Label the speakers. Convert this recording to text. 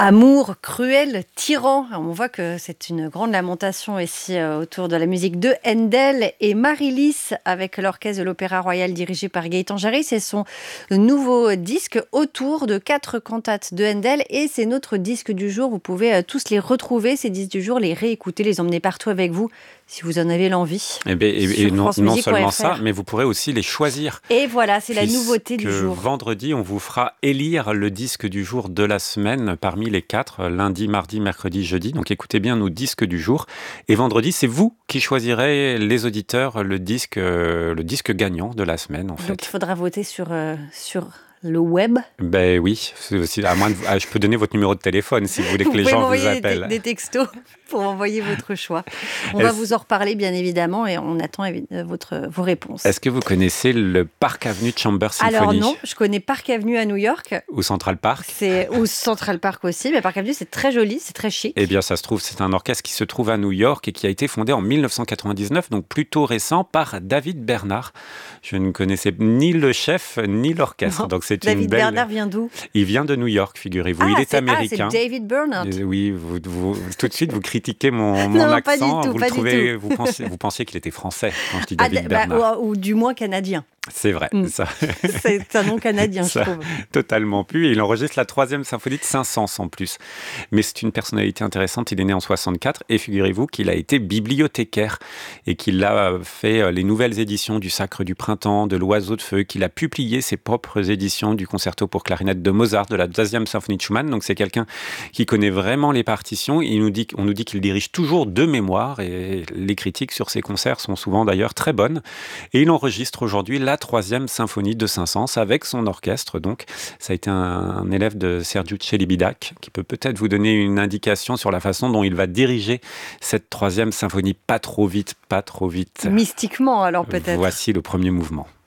Speaker 1: Amour, cruel, tyran. On voit que c'est une grande lamentation ici autour de la musique de Handel et Marie-Lys avec l'orchestre de l'Opéra Royal dirigé par Gaëtan Jarry. C'est son nouveau disque autour de 4 cantates de Handel et c'est notre disque du jour. Vous pouvez tous les retrouver, ces disques du jour, les réécouter, les emmener partout avec vous si vous en avez l'envie.
Speaker 2: Et non seulement ça, mais vous pourrez aussi les choisir.
Speaker 1: Et voilà, c'est la nouveauté du jour.
Speaker 2: Vendredi, on vous fera élire le disque du jour de la semaine parmi les 4, lundi, mardi, mercredi, jeudi. Donc écoutez bien nos disques du jour. Et vendredi, c'est vous qui choisirez, les auditeurs, le disque gagnant de la semaine, en fait.
Speaker 1: Donc il faudra voter sur le web.
Speaker 2: Ben oui, à moins je peux donner votre numéro de téléphone si vous voulez que les gens vous appellent.
Speaker 1: Des textos pour envoyer votre choix. On va vous en reparler bien évidemment et on attend vos réponses.
Speaker 2: Est-ce que vous connaissez le Park Avenue Chamber Symphony ?
Speaker 1: Alors non, je connais Park Avenue à New York.
Speaker 2: Ou Central Park.
Speaker 1: Ou Central Park aussi, mais Park Avenue c'est très joli, c'est très chic.
Speaker 2: Eh bien ça se trouve, c'est un orchestre qui se trouve à New York et qui a été fondé en 1999, donc plutôt récent, par David Bernard. Je ne connaissais ni le chef ni l'orchestre, donc c'est
Speaker 1: David Bernard vient d'où ?
Speaker 2: Il vient de New York, figurez-vous. Il est américain.
Speaker 1: C'est David Bernard.
Speaker 2: Oui, vous tout de suite vous critiquez mon accent. Vous pensiez qu'il était français quand je dis David Bernard.
Speaker 1: Ou du moins canadien.
Speaker 2: C'est vrai. Ça.
Speaker 1: C'est un nom canadien, je trouve.
Speaker 2: Totalement plus. Et il enregistre la 3e symphonie de Saint-Saëns en plus. Mais c'est une personnalité intéressante. Il est né en 64 et figurez-vous qu'il a été bibliothécaire et qu'il a fait les nouvelles éditions du Sacre du Printemps, de l'Oiseau de Feu, qu'il a publié ses propres éditions du concerto pour clarinette de Mozart, de la 2e symphonie de Schumann. Donc c'est quelqu'un qui connaît vraiment les partitions. On nous dit qu'il dirige toujours de mémoire et les critiques sur ses concerts sont souvent d'ailleurs très bonnes. Et il enregistre aujourd'hui la 3e symphonie de Saint-Saëns avec son orchestre. Donc, ça a été un élève de Sergiu Celibidache qui peut peut-être vous donner une indication sur la façon dont il va diriger cette 3e symphonie. Pas trop vite, pas trop vite.
Speaker 1: Mystiquement, alors peut-être.
Speaker 2: Voici le premier mouvement.